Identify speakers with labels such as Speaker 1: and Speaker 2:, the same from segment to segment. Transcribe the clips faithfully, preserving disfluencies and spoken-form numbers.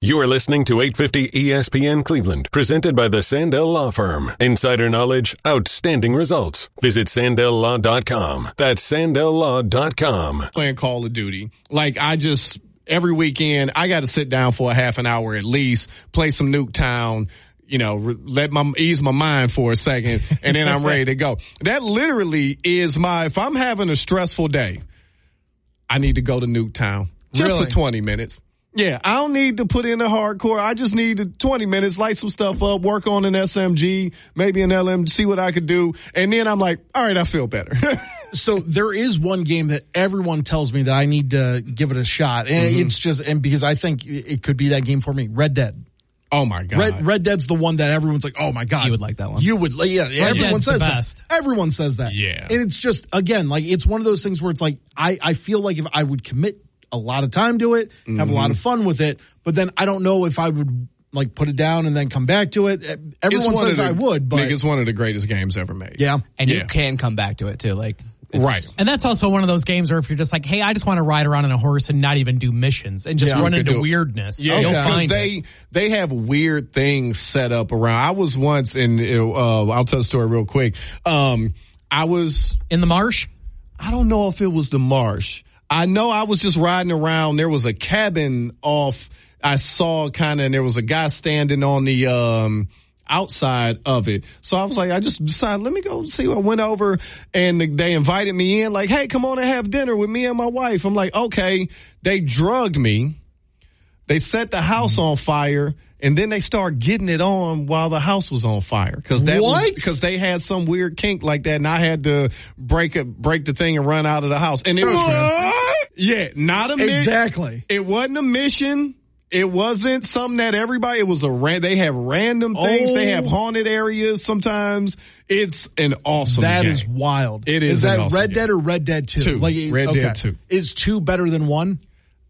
Speaker 1: You are listening to eight fifty E S P N Cleveland, presented by the Sandell Law Firm. Insider knowledge, outstanding results. Visit Sandell Law dot com. That's Sandell Law dot com.
Speaker 2: Playing Call of Duty. Like, I just, every weekend, I got to sit down for a half an hour at least, play some Nuketown, you know, re- let my, ease my mind for a second, and then I'm ready to go. That literally is my, if I'm having a stressful day, I need to go to Nuketown. Just
Speaker 3: Really?
Speaker 2: for twenty minutes. Yeah, I don't need to put in the hardcore. I just need the twenty minutes, light some stuff up, work on an S M G, maybe an L M, see what I could do. And then I'm like, all right, I feel better.
Speaker 3: So there is one game that everyone tells me that I need to give it a shot. And
Speaker 2: Mm-hmm.
Speaker 3: it's just, and because I think it could be that game for me, Red Dead.
Speaker 2: Oh my God.
Speaker 3: Red, Red Dead's the one that everyone's like, oh my God.
Speaker 4: You would like that one.
Speaker 3: You would, yeah, everyone
Speaker 4: Dead's the
Speaker 3: says
Speaker 4: best.
Speaker 3: that. Everyone says that.
Speaker 2: Yeah.
Speaker 3: And it's just, again, like, it's one of those things where it's like, I, I feel like if I would commit a lot of time to it, have
Speaker 2: Mm-hmm.
Speaker 3: a lot of fun with it, but then I don't know if I would like put it down and then come back to it. Everyone
Speaker 2: It's one
Speaker 3: says
Speaker 2: of the-
Speaker 3: I would, but
Speaker 2: Nick, it's one of the greatest games ever made.
Speaker 3: yeah.
Speaker 4: And
Speaker 2: Yeah.
Speaker 4: you can come back to it too. Like, it's-
Speaker 2: Right.
Speaker 5: And that's also one of those games where if you're just like, hey, I just want to ride around on a horse and not even do missions and just
Speaker 3: Yeah.
Speaker 5: run
Speaker 2: You could
Speaker 5: into
Speaker 2: do it.
Speaker 5: weirdness.
Speaker 2: Yeah,
Speaker 5: You'll
Speaker 2: because
Speaker 5: find
Speaker 2: they
Speaker 5: it.
Speaker 2: they have weird things set up around. I was once in. Uh, I'll tell the story real quick. Um, I was.
Speaker 5: In the marsh?
Speaker 2: I don't know if it was the marsh. I know I was just riding around. There was a cabin off. I saw kind of, and there was a guy standing on the um, outside of it. So I was like, I just decided, let me go see. I went over, and the, they invited me in. Like, hey, come on and have dinner with me and my wife. I'm like, okay. They drugged me. They set the house on fire, and then they start getting it on while the house was on fire. Because that
Speaker 3: What?
Speaker 2: was because they had some weird kink like that, and I had to break it, break the thing and run out of the house. And it was yeah, not a mi-
Speaker 3: Exactly.
Speaker 2: It wasn't a mission. It wasn't something that everybody. It was a ran. They have random things.
Speaker 3: Oh.
Speaker 2: They have haunted areas. Sometimes it's an awesome.
Speaker 3: That
Speaker 2: game.
Speaker 3: is wild.
Speaker 2: It is
Speaker 3: Is
Speaker 2: an
Speaker 3: that
Speaker 2: awesome
Speaker 3: Red
Speaker 2: game.
Speaker 3: Dead or Red Dead two?
Speaker 2: Two.
Speaker 3: Like,
Speaker 2: Red
Speaker 3: okay.
Speaker 2: Dead two.
Speaker 3: Is two better than one?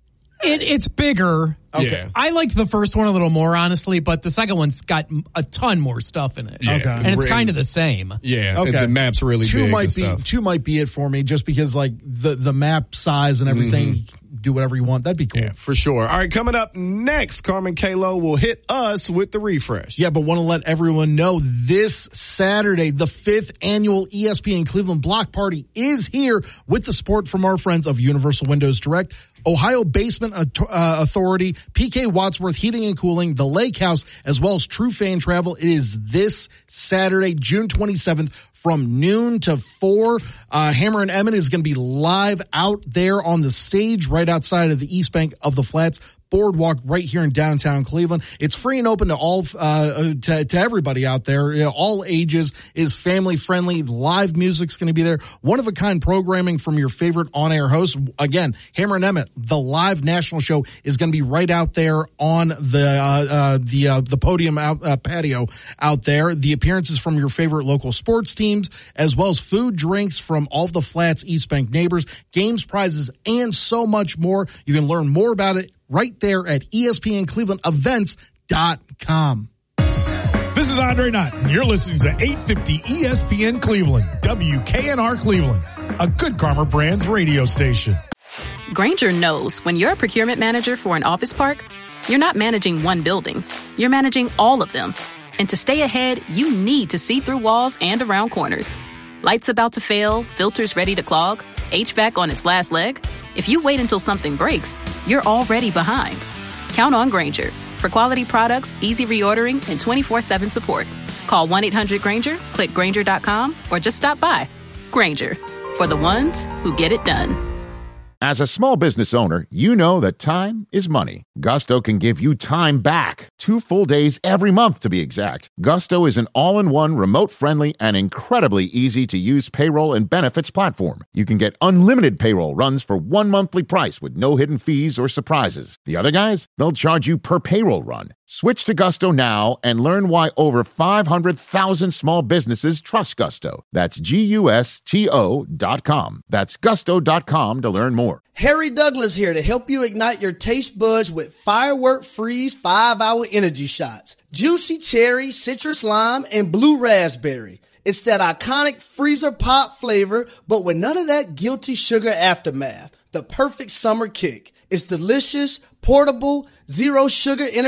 Speaker 5: It, it's bigger.
Speaker 2: Okay. Yeah.
Speaker 5: I liked the first one a little more, honestly, but the second one's got a ton more stuff in it.
Speaker 2: Yeah.
Speaker 3: Okay.
Speaker 5: And it's
Speaker 2: Really.
Speaker 5: kind of the same.
Speaker 2: Yeah.
Speaker 3: Okay.
Speaker 2: The map's really
Speaker 3: two
Speaker 2: big
Speaker 3: might
Speaker 2: and
Speaker 3: be
Speaker 2: stuff.
Speaker 3: two might be it for me, just because like the the map size and everything. Do whatever you want. That'd be cool.
Speaker 2: Yeah, for sure. All right, coming up next, Carmen Kalo will hit us with the refresh.
Speaker 3: Yeah, but want to let everyone know this Saturday, the fifth annual E S P N Cleveland Block Party is here with the support from our friends of Universal Windows Direct, Ohio Basement uh, Authority, P K Wadsworth Heating and Cooling, the Lake House, as well as True Fan Travel. It is this Saturday, June twenty-seventh. From noon to four, uh, Hammer and Emmett is going to be live out there on the stage right outside of the East Bank of the Flats Boardwalk right here in downtown Cleveland. It's free and open to all, uh, to, to everybody out there. You know, all ages, is family friendly. Live music's going to be there. One of a kind programming from your favorite on air hosts. Again, Hammer and Emmett, the live national show is going to be right out there on the, uh, uh, the, uh, the podium out, uh, patio out there. The appearances from your favorite local sports teams, as well as food, drinks from all of the Flats East Bank neighbors, games, prizes, and so much more. You can learn more about it right there at E S P N Cleveland Events dot com.
Speaker 6: This is Andre Knott, and you're listening to eight fifty E S P N Cleveland, W K N R Cleveland, a Good Karma Brands radio station.
Speaker 7: Grainger knows when you're a procurement manager for an office park, you're not managing one building, you're managing all of them. And to stay ahead, you need to see through walls and around corners. Lights about to fail, filters ready to clog, H V A C on its last leg. If you wait until something breaks, you're already behind. Count on Grainger for quality products, easy reordering, and twenty-four seven support. Call one eight hundred Grainger, click Grainger dot com, or just stop by. Grainger, for the ones who get it done.
Speaker 8: As a small business owner, you know that time is money. Gusto can give you time back. Two full days every month, to be exact. Gusto is an all-in-one, remote-friendly, and incredibly easy-to-use payroll and benefits platform. You can get unlimited payroll runs for one monthly price with no hidden fees or surprises. The other guys, they'll charge you per payroll run. Switch to Gusto now and learn why over five hundred thousand small businesses trust Gusto. That's G U S T O dot com. That's gusto dot com to learn more.
Speaker 9: Harry Douglas here to help you ignite your taste buds with Firework Freeze five hour energy shots. Juicy cherry, citrus lime, and blue raspberry. It's that iconic freezer pop flavor, but with none of that guilty sugar aftermath. The perfect summer kick. It's delicious, portable, zero sugar energy.